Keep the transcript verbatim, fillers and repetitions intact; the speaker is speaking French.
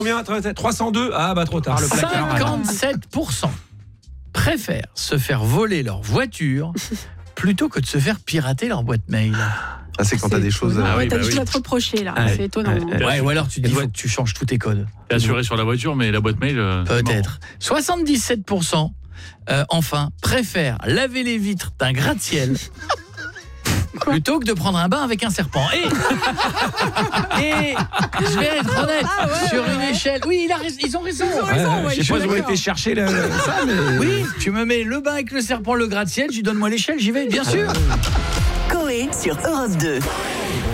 Combien? trois cent deux. Ah bah trop tard, le placard. cinquante-sept pour cent préfèrent se faire voler leur voiture plutôt que de se faire pirater leur boîte mail. Ah, c'est quand t'as des choses Ah, à... ouais, t'as bah des oui. choses à te reprocher là, Ah, c'est étonnant. Ouais, ouais, ou alors tu dis faut que tu changes tous tes codes. T'es assuré sur la voiture, mais la boîte mail... Euh, Peut-être. soixante-dix-sept pour cent euh, enfin préfèrent laver les vitres d'un gratte-ciel plutôt que de prendre un bain avec un serpent. Et, et je vais être honnête, Ah ouais, sur ouais, une ouais. échelle, oui, il a, ils ont raison. Ils ont raison, ouais, je sais je pas suis où a d'accord. été chercher le, ça, mais... Oui, tu me mets le bain avec le serpent, le gratte-ciel, tu donnes-moi l'échelle, j'y vais, bien sûr. Coé sur Europe deux.